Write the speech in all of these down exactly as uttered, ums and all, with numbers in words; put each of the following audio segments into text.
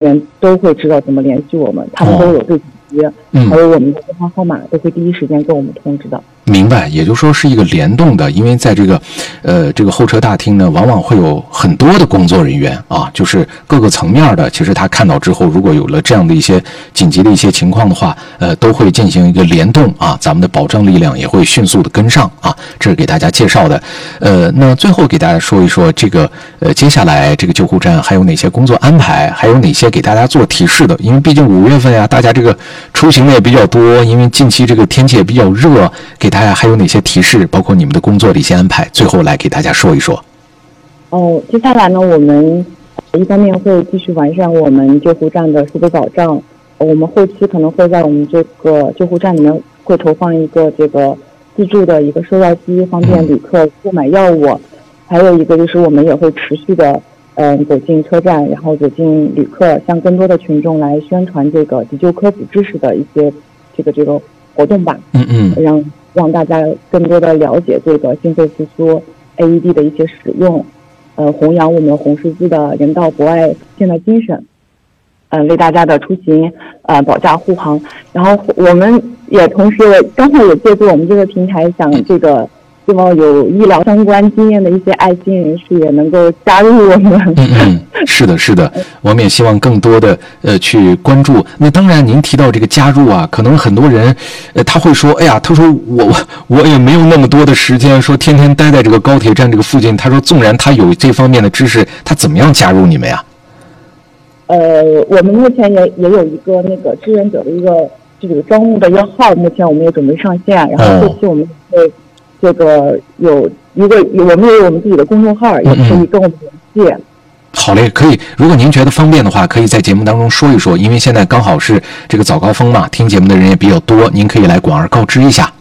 人都会知道怎么联系我们，他们都有对讲机，嗯，还有我们的电话号码都会第一时间跟我们通知的。 明白，也就是说是一个联动的，因为在这个，呃，这个候车大厅呢，往往会有很多的工作人员啊，就是各个层面的。其实他看到之后，如果有了这样的一些紧急的一些情况的话，呃，都会进行一个联动啊，咱们的保障力量也会迅速的跟上啊。这是给大家介绍的。呃，那最后给大家说一说这个，呃，接下来这个救护站还有哪些工作安排，还有哪些给大家做提示的？因为毕竟五月份呀，大家这个出行的也比较多，因为近期这个天气也比较热，给大家还有哪些提示，包括你们的工作的一些安排，最后来给大家说一说。 哦，接下来呢，我们一方面会继续完善我们救护站的设备保障，我们后期可能会在我们这个救护站里面会投放一个这个自助的一个售药机，方便旅客购买药物。嗯、还有一个就是我们也会持续的嗯、呃、走进车站，然后走进旅客，向更多的群众来宣传这个急救科普知识的一些这个这个活动吧。 嗯嗯， 让让大家更多的了解这个心肺复苏 A E D 的一些使用，呃，弘扬我们红十字的人道博爱现代精神，嗯、呃，为大家的出行呃保驾护航。然后我们也同时刚好也借助我们这个平台，想这个希望有医疗相关经验的一些爱心人士也能够加入我们。 嗯嗯，是的，是的，我们也希望更多的呃去关注。那当然，您提到这个加入啊，可能很多人呃他会说，哎呀，他说我我我也没有那么多的时间，说天天待在这个高铁站这个附近。他说，纵然他有这方面的知识，他怎么样加入你们呀？ 呃，我们目前也也有一个那个志愿者的一个这个招募的一个号，目前我们也准备上线，然后后期我们会这个有一个我们也有我们自己的公众号，也可以跟我们联系。 好嘞，可以。如果您觉得方便的话，可以在节目当中说一说，因为现在刚好是这个早高峰嘛，听节目的人也比较多，您可以来广而告之一下。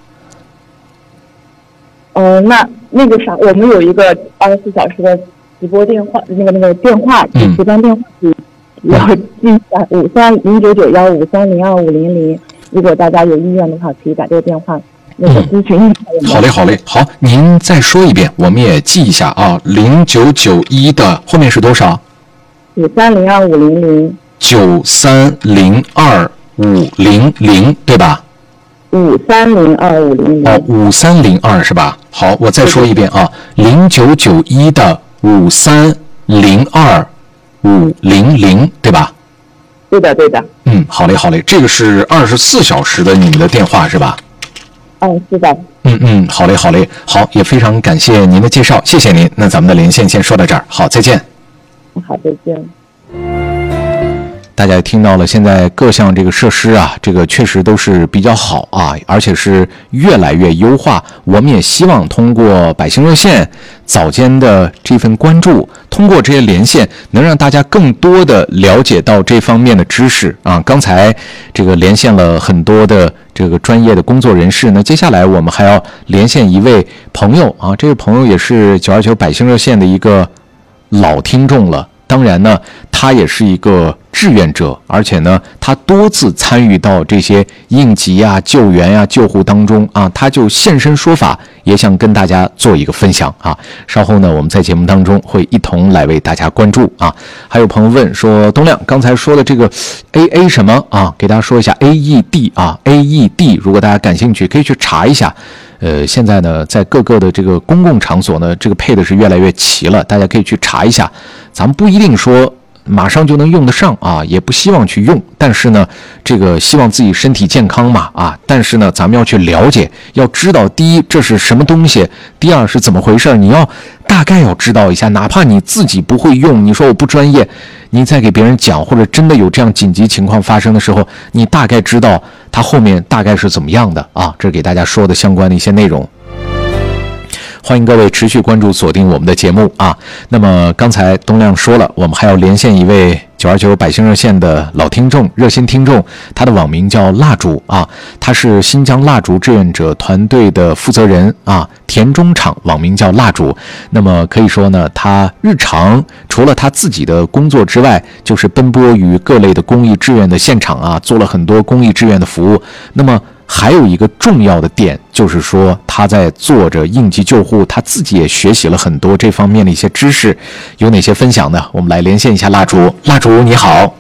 呃，那那个啥，我们有一个二十四小时的直播电话，那个那个电话， 嗯， 直播电话可以要记一下，五三零九九幺五三零二五零零。如果大家有意愿的话，可以打这个电话。那个咨询一下。 嗯，好嘞，好嘞，好，您再说一遍，我们也记一下啊。零九九一的后面是多少？ 五三零二五零零。 九三零二五零零，对吧？ 五三零二五零零。 哦，五三零二是吧？好，我再说一遍啊，零九九一的五三零二五零零，对吧？ 对的，对的。 嗯，好嘞，好嘞，这个是二十四小时的你们的电话是吧？ 嗯，是的。 嗯嗯，好嘞，好嘞，好，也非常感谢您的介绍，谢谢您。那咱们的连线先说到这儿，好，再见。 好，再见。 大家听到了，现在各项这个设施啊，这个确实都是比较好啊，而且是越来越优化。我们也希望通过百姓热线早间的这份关注，通过这些连线，能让大家更多的了解到这方面的知识啊。刚才这个连线了很多的这个专业的工作人士，那接下来我们还要连线一位朋友啊，这位朋友也是九二九百姓热线的一个老听众了。当然呢，他也是一个志愿者，而且呢，他多次参与到这些应急啊、救援啊、救护当中啊，他就现身说法，也想跟大家做一个分享啊。稍后呢，我们在节目当中会一同来为大家关注啊。还有朋友问说，东亮刚才说的这个 A A 什么啊？给大家说一下 A E D 啊 ，A E D， 如果大家感兴趣，可以去查一下。呃，现在呢，在各个的这个公共场所呢，这个配的是越来越齐了，大家可以去查一下。咱们不一定说马上就能用得上啊，也不希望去用，但是呢，这个希望自己身体健康嘛啊，但是呢，咱们要去了解，要知道第一这是什么东西，第二是怎么回事，你要大概要知道一下，哪怕你自己不会用，你说我不专业，你再给别人讲，或者真的有这样紧急情况发生的时候，你大概知道它后面大概是怎么样的啊，这是给大家说的相关的一些内容。欢迎各位持续关注锁定我们的节目啊。那么刚才东亮说了，我们还要连线一位九二九百姓热线的老听众、热心听众，他的网名叫蜡烛啊，他是新疆蜡烛志愿者团队的负责人啊，田中场，网名叫蜡烛。那么可以说呢，他日常除了他自己的工作之外，就是奔波于各类的公益志愿的现场啊，做了很多公益志愿的服务。那么还有一个重要的点，就是说他在做着应急救护，他自己也学习了很多这方面的一些知识，有哪些分享呢？我们来连线一下蜡烛。蜡烛你好。